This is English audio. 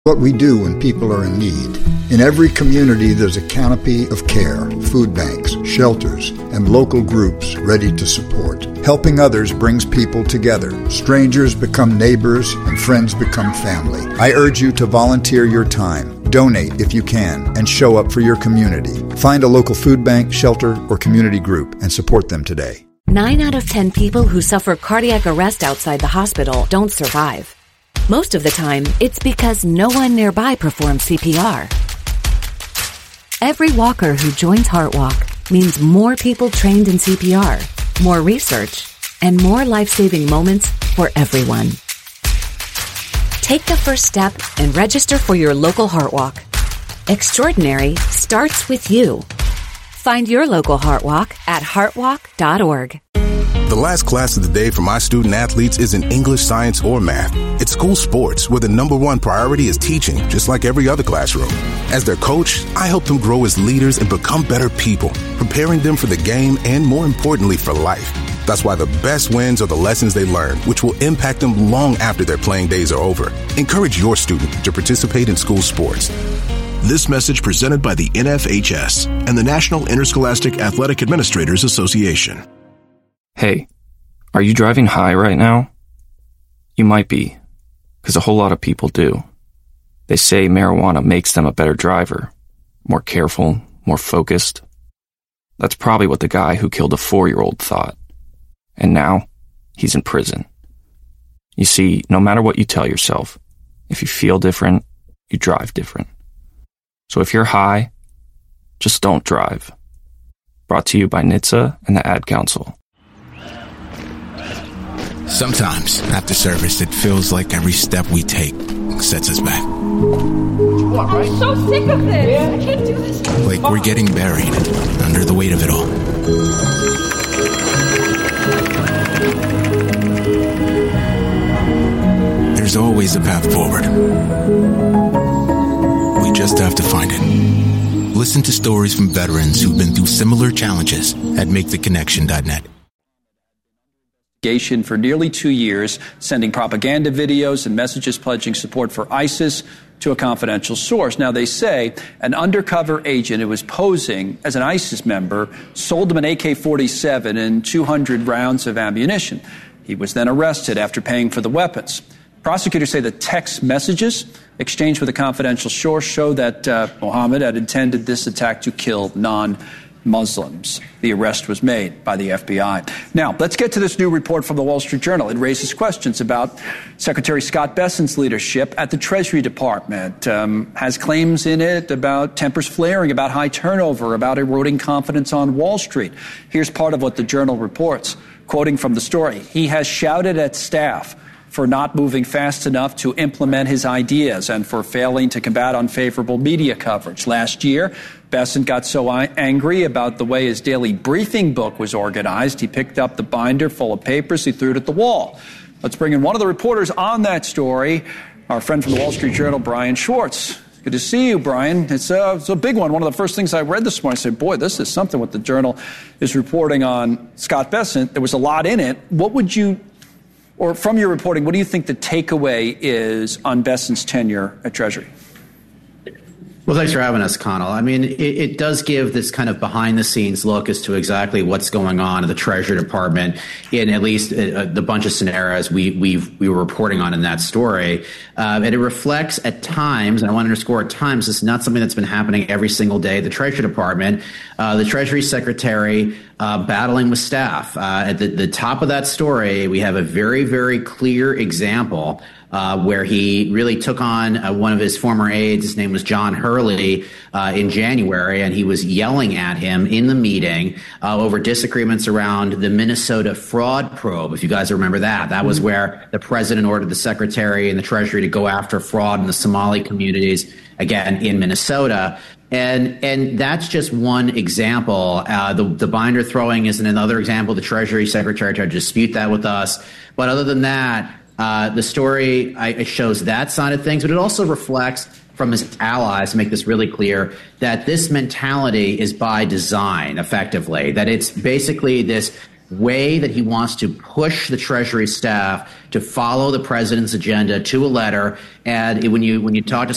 What we do when people are in need. In every community, there's a canopy of care, food banks, shelters, and local groups ready to support. Helping others brings people together. Strangers become neighbors, and friends become family. I urge you to volunteer your time, donate if you can, and show up for your community. Find a local food bank, shelter, or community group and support them today. 9 out of 10 people who suffer cardiac arrest outside the hospital don't survive. Most of the time, it's because no one nearby performs CPR. Every walker who joins HeartWalk means more people trained in CPR, more research, and more life-saving moments for everyone. Take the first step and register for your local HeartWalk. Extraordinary starts with you. Find your local HeartWalk at heartwalk.org. The last class of the day for my student athletes isn't English, science, or math. It's school sports, where the number one priority is teaching, just like every other classroom. As their coach, I help them grow as leaders and become better people, preparing them for the game and, more importantly, for life. That's why the best wins are the lessons they learn, which will impact them long after their playing days are over. Encourage your student to participate in school sports. This message presented by the NFHS and the National Interscholastic Athletic Administrators Association. Hey, are you driving high right now? You might be, because a whole lot of people do. They say marijuana makes them a better driver, more careful, more focused. That's probably what the guy who killed a 4-year-old thought. And now, he's in prison. You see, no matter what you tell yourself, if you feel different, you drive different. So if you're high, just don't drive. Brought to you by NHTSA and the Ad Council. Sometimes, after service, it feels like every step we take sets us back. I'm so sick of this. I can't do this. Like we're getting buried under the weight of it all. There's always a path forward. We just have to find it. Listen to stories from veterans who've been through similar challenges at MakeTheConnection.net. For nearly 2 years, sending propaganda videos and messages pledging support for ISIS to a confidential source. Now, they say an undercover agent who was posing as an ISIS member sold him an AK-47 and 200 rounds of ammunition. He was then arrested after paying for the weapons. Prosecutors say the text messages exchanged with a confidential source show that Mohammed had intended this attack to kill non-Muslims. The arrest was made by the FBI. Now, let's get to this new report from the Wall Street Journal. It raises questions about Secretary Scott Bessent's leadership at the Treasury Department. Has claims in it about tempers flaring, about high turnover, about eroding confidence on Wall Street. Here's part of what the Journal reports. Quoting from the story, he has shouted at staff for not moving fast enough to implement his ideas and for failing to combat unfavorable media coverage. Last year, Bessent got so angry about the way his daily briefing book was organized, he picked up the binder full of papers, he threw it at the wall. Let's bring in one of the reporters on that story, our friend from the Wall Street Journal, Brian Schwartz. Good to see you, Brian. It's a big one. One of the first things I read this morning, I said, boy, this is something what the Journal is reporting on Scott Bessent. There was a lot in it. What would you, or from your reporting, what do you think the takeaway is on Bessent's tenure at Treasury? Well, thanks for having us, Connell. I mean, it does give this kind of behind-the-scenes look as to exactly what's going on in the Treasury Department in at least the bunch of scenarios we were reporting on in that story. And it reflects at times, and I want to underscore at times, this is not something that's been happening every single day at the Treasury Department. The Treasury Secretary battling with staff. At the top of that story, we have a very, very clear example where he really took on one of his former aides. His name was John Hurley in January, and he was yelling at him in the meeting over disagreements around the Minnesota fraud probe. If you guys remember that, that was where the president ordered the secretary and the Treasury to go after fraud in the Somali communities, again, in Minnesota. And that's just one example. The binder throwing is another example. The Treasury Secretary tried to dispute that with us. But other than that, the story it shows that side of things, but it also reflects from his allies, to make this really clear, that this mentality is by design, effectively, that it's basically this way that he wants to push the Treasury staff to follow the president's agenda to a letter. And when you talk to